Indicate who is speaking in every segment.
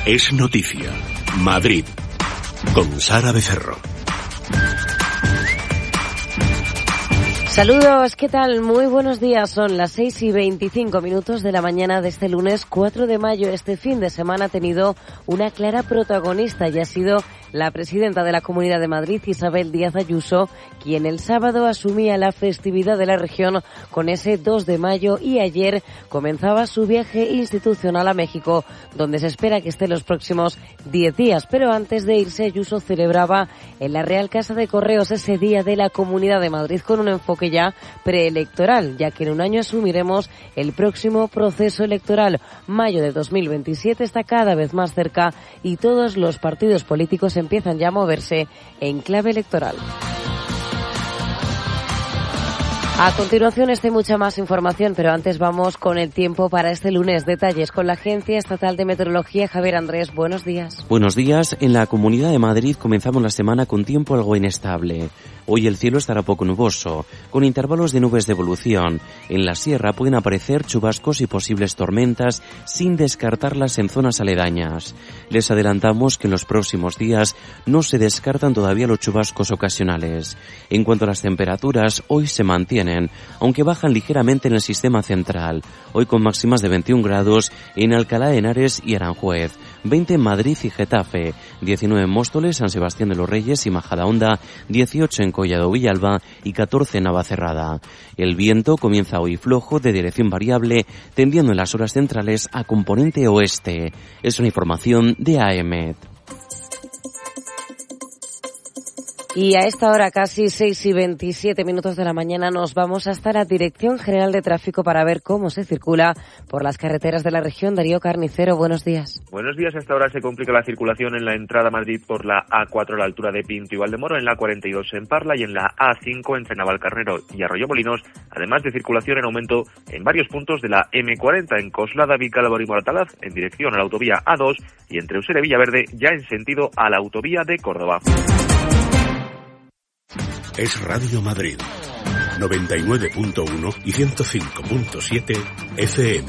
Speaker 1: Es noticia. Madrid. Con Sara Becerro.
Speaker 2: Saludos, ¿qué tal? Muy buenos días. Son las 6:25 de la mañana de este lunes 4 de mayo. Este fin de semana ha tenido una clara protagonista y ha sido la presidenta de la Comunidad de Madrid, Isabel Díaz Ayuso, quien el sábado asumía la festividad de la región con ese 2 de mayo y ayer comenzaba su viaje institucional a México, donde se espera que esté los próximos 10 días. Pero antes de irse, Ayuso celebraba en la Real Casa de Correos ese Día de la Comunidad de Madrid con un enfoque ya preelectoral, ya que en un año asumiremos el próximo proceso electoral. Mayo de 2027 está cada vez más cerca y todos los partidos políticos empiezan ya a moverse en clave electoral. A continuación mucha más información, pero antes vamos con el tiempo para este lunes. Detalles con la Agencia Estatal de Meteorología. Javier Andrés, buenos días.
Speaker 3: Buenos días. En la Comunidad de Madrid comenzamos la semana con tiempo algo inestable. Hoy el cielo estará poco nuboso, con intervalos de nubes de evolución. En la sierra pueden aparecer chubascos y posibles tormentas, sin descartarlas en zonas aledañas. Les adelantamos que en los próximos días no se descartan todavía los chubascos ocasionales. En cuanto a las temperaturas, hoy se mantienen, aunque bajan ligeramente en el sistema central. Hoy con máximas de 21 grados en Alcalá de Henares y Aranjuez, 20 en Madrid y Getafe, 19 en Móstoles, San Sebastián de los Reyes y Majadahonda, 18 en Collado Villalba y 14 en Navacerrada. El viento comienza hoy flojo de dirección variable, tendiendo en las horas centrales a componente oeste. Es una información de AEMET.
Speaker 2: Y a esta hora, casi 6:27 de la mañana, nos vamos hasta la Dirección General de Tráfico para ver cómo se circula por las carreteras de la región. Darío Carnicero, buenos días.
Speaker 4: Buenos días. Hasta ahora se complica la circulación en la entrada a Madrid por la A4 a la altura de Pinto y Valdemoro, en la 42 en Parla y en la A5 entre Navalcarnero y Arroyomolinos, además de circulación en aumento en varios puntos de la M40 en Coslada, Vicálvaro y Moratalaz, en dirección a la autovía A2 y entre Usera y Villaverde, ya en sentido a la autovía de Córdoba.
Speaker 1: Es Radio Madrid, 99.1 y 105.7 FM.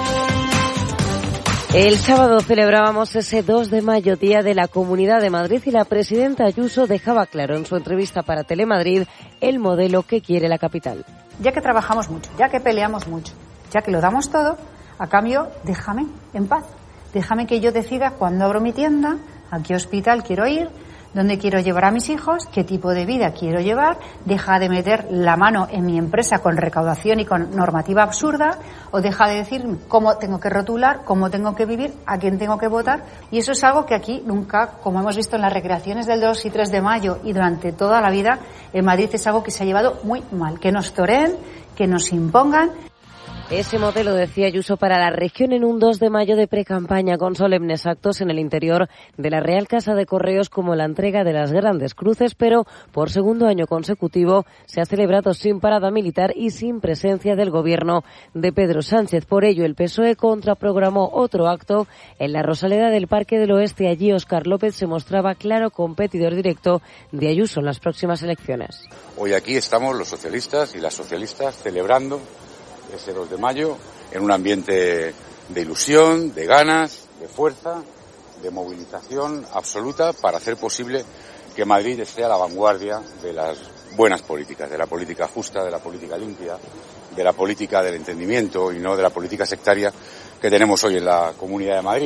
Speaker 2: El sábado celebrábamos ese 2 de mayo, Día de la Comunidad de Madrid, y la presidenta Ayuso dejaba claro en su entrevista para Telemadrid el modelo que quiere la capital.
Speaker 5: Ya que trabajamos mucho, ya que peleamos mucho, ya que lo damos todo, a cambio, déjame en paz. Déjame que yo decida cuándo abro mi tienda, a qué hospital quiero ir, dónde quiero llevar a mis hijos, qué tipo de vida quiero llevar. Deja de meter la mano en mi empresa con recaudación y con normativa absurda, o deja de decir cómo tengo que rotular, cómo tengo que vivir, a quién tengo que votar. Y eso es algo que aquí nunca, como hemos visto en las recreaciones del 2 y 3 de mayo y durante toda la vida, en Madrid es algo que se ha llevado muy mal. Que nos toreen, que nos impongan.
Speaker 2: Ese modelo, decía Ayuso, para la región en un 2 de mayo de precampaña con solemnes actos en el interior de la Real Casa de Correos, como la entrega de las grandes cruces, pero por segundo año consecutivo se ha celebrado sin parada militar y sin presencia del gobierno de Pedro Sánchez. Por ello, el PSOE contraprogramó otro acto en la Rosaleda del Parque del Oeste. Allí Óscar López se mostraba claro competidor directo de Ayuso en las próximas elecciones.
Speaker 6: Hoy aquí estamos los socialistas y las socialistas celebrando ese 2 de mayo en un ambiente de ilusión, de ganas, de fuerza, de movilización absoluta para hacer posible que Madrid esté a la vanguardia de las buenas políticas, de la política justa, de la política limpia, de la política del entendimiento y no de la política sectaria que tenemos hoy en la Comunidad de Madrid.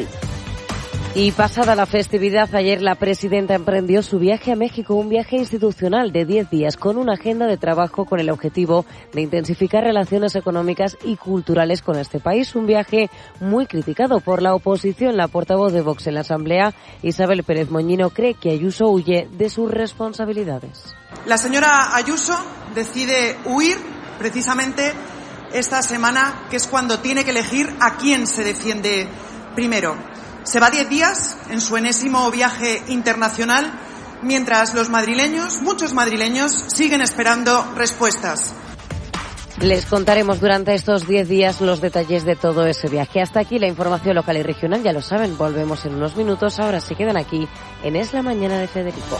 Speaker 2: Y pasada la festividad, ayer la presidenta emprendió su viaje a México, un viaje institucional de 10 días con una agenda de trabajo con el objetivo de intensificar relaciones económicas y culturales con este país. Un viaje muy criticado por la oposición. La portavoz de Vox en la Asamblea, Isabel Pérez Moñino, cree que Ayuso huye de sus responsabilidades.
Speaker 7: La señora Ayuso decide huir precisamente esta semana, que es cuando tiene que elegir a quién se defiende primero. Se va 10 días en su enésimo viaje internacional, mientras los madrileños, muchos madrileños, siguen esperando respuestas.
Speaker 2: Les contaremos durante estos 10 días los detalles de todo ese viaje. Hasta aquí la información local y regional, ya lo saben, volvemos en unos minutos. Ahora se quedan aquí en Es la Mañana de Federico.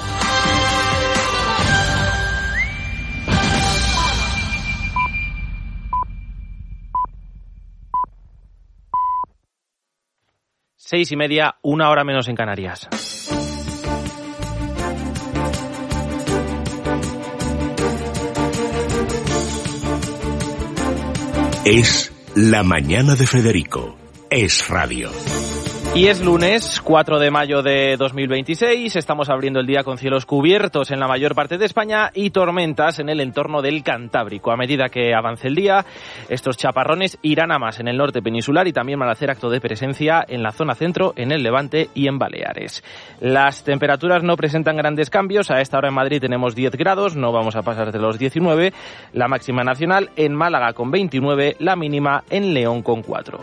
Speaker 8: 6:30, 1 hora menos en Canarias.
Speaker 1: Es la mañana de Federico. Es radio.
Speaker 8: Y es lunes, 4 de mayo de 2026, estamos abriendo el día con cielos cubiertos en la mayor parte de España y tormentas en el entorno del Cantábrico. A medida que avance el día, estos chaparrones irán a más en el norte peninsular y también van a hacer acto de presencia en la zona centro, en el Levante y en Baleares. Las temperaturas no presentan grandes cambios. A esta hora en Madrid tenemos 10 grados, no vamos a pasar de los 19, la máxima nacional en Málaga con 29, la mínima en León con 4.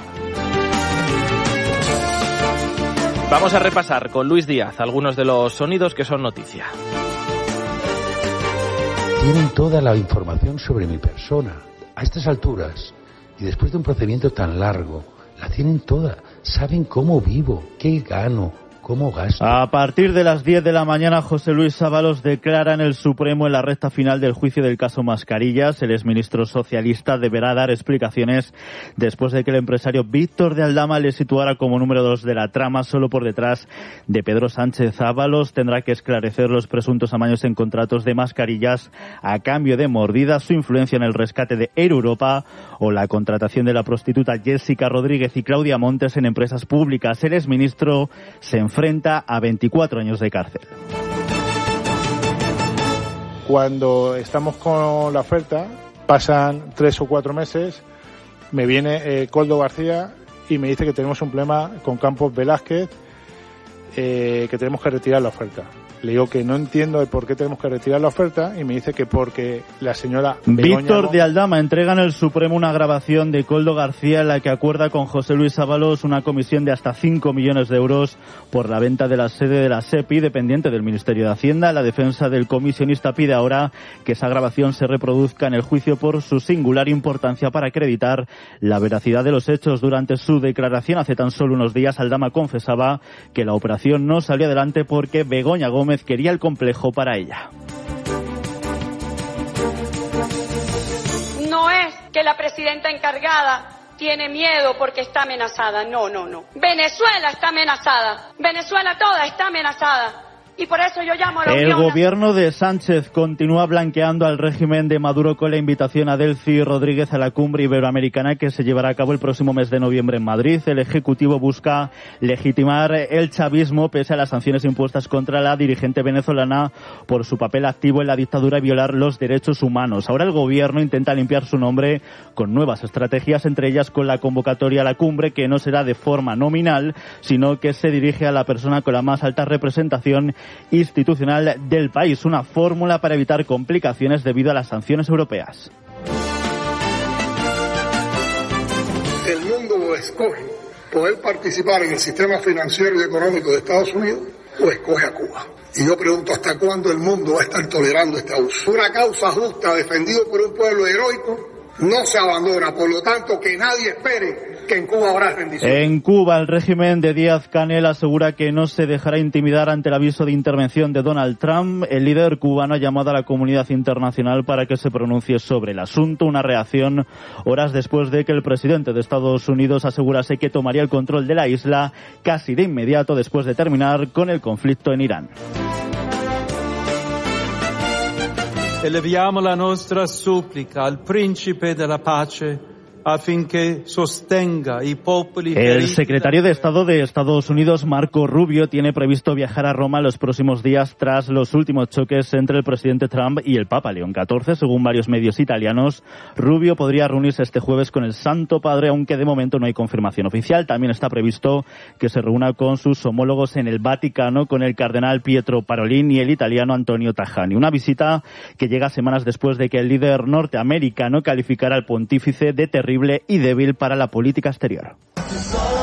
Speaker 8: Vamos a repasar con Luis Díaz algunos de los sonidos que son noticia.
Speaker 9: Tienen toda la información sobre mi persona. A estas alturas, y después de un procedimiento tan largo, la tienen toda. Saben cómo vivo, qué gano, cómo gasto.
Speaker 10: A partir de las 10 de la mañana, José Luis Ábalos declara en el Supremo en la recta final del juicio del caso Mascarillas. El exministro socialista deberá dar explicaciones después de que el empresario Víctor de Aldama le situara como número 2 de la trama, solo por detrás de Pedro Sánchez. Ábalos tendrá que esclarecer los presuntos amaños en contratos de mascarillas a cambio de mordidas, su influencia en el rescate de Air Europa o la contratación de la prostituta Jessica Rodríguez y Claudia Montes en empresas públicas. El exministro se enfrenta a 24 años de cárcel.
Speaker 11: Cuando estamos con la oferta, pasan 3 o 4 meses, me viene Koldo García y me dice que tenemos un problema con Campos Velázquez, que tenemos que retirar la oferta. Le digo que no entiendo el por qué tenemos que retirar la oferta y me dice que porque la señora
Speaker 10: Víctor de Aldama entrega en el Supremo una grabación de Koldo García en la que acuerda con José Luis Ábalos una comisión de hasta 5 millones de euros por la venta de la sede de la SEPI, dependiente del Ministerio de Hacienda. La defensa del comisionista pide ahora que esa grabación se reproduzca en el juicio por su singular importancia para acreditar la veracidad de los hechos. Durante su declaración hace tan solo unos días, Aldama confesaba que la operación no salió adelante porque Begoña Gómez quería el complejo para ella.
Speaker 12: No es que la presidenta encargada tiene miedo porque está amenazada. No. Venezuela está amenazada. Venezuela toda está amenazada. Y por eso yo llamo a la
Speaker 10: El gobierno de Sánchez continúa blanqueando al régimen de Maduro con la invitación a Delcy Rodríguez a la cumbre iberoamericana que se llevará a cabo el próximo mes de noviembre en Madrid. El Ejecutivo busca legitimar el chavismo pese a las sanciones impuestas contra la dirigente venezolana por su papel activo en la dictadura y violar los derechos humanos. Ahora el gobierno intenta limpiar su nombre con nuevas estrategias, entre ellas con la convocatoria a la cumbre, que no será de forma nominal, sino que se dirige a la persona con la más alta representación institucional del país, una fórmula para evitar complicaciones debido a las sanciones europeas.
Speaker 13: El mundo escoge poder participar en el sistema financiero y económico de Estados Unidos o escoge a Cuba. Y yo pregunto, ¿hasta cuándo el mundo va a estar tolerando este abuso? Una causa justa defendida por un pueblo heroico no se abandona, por lo tanto que nadie espere que en Cuba habrá rendición.
Speaker 10: En Cuba, el régimen de Díaz-Canel asegura que no se dejará intimidar ante el aviso de intervención de Donald Trump. El líder cubano ha llamado a la comunidad internacional para que se pronuncie sobre el asunto, una reacción horas después de que el presidente de Estados Unidos asegurase que tomaría el control de la isla casi de inmediato después de terminar con el conflicto en Irán.
Speaker 14: Eleviamo la nostra supplica al Principe della Pace affinché sostenga i popoli.
Speaker 10: El secretario de Estado de Estados Unidos, Marco Rubio, tiene previsto viajar a Roma los próximos días tras los últimos choques entre el presidente Trump y el Papa León XIV. Según varios medios italianos, Rubio podría reunirse este jueves con el Santo Padre, aunque de momento no hay confirmación oficial. También está previsto que se reúna con sus homólogos en el Vaticano, con el cardenal Pietro Parolin y el italiano Antonio Tajani. Una visita que llega semanas después de que el líder norteamericano calificara al pontífice de terrible y débil para la política exterior.